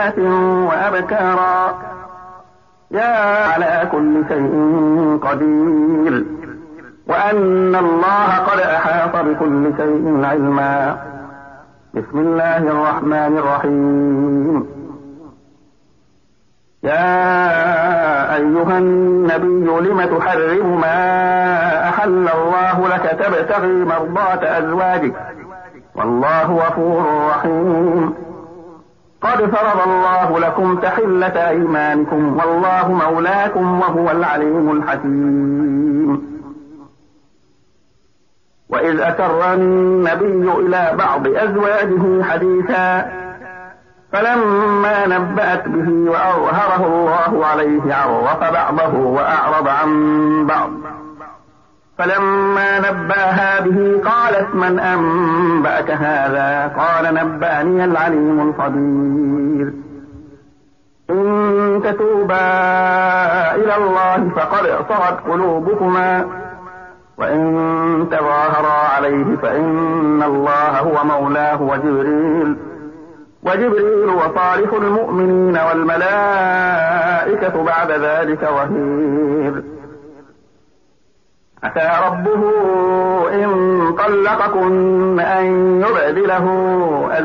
وأبكارا يا على كل شيء قدير وأن الله قد أحاط بكل شيء علما. بسم الله الرحمن الرحيم. يا أيها النبي لم تحرم ما أحل الله لك تبتغي مرضات أزواجك والله غفور رحيم. قد فرض الله لكم تحلة أيمانكم والله مولاكم وهو العليم الحكيم. وإذ أسر النبي إلى بعض أزواجه حديثا فلما نبأت به وأظهره الله عليه عرف بعضه وأعرض عن بعض فلما نبأها به قالت من أنبأك هذا قال نبأني العليم الخبير. إن تتوبا إلى الله فقد صغت قلوبكما وإن تظاهرا عليه فإن الله هو مولاه وجبريل وصالح المؤمنين والملائكة بعد ذلك ظهير. عسى ربه إن طلقكن أن يبدله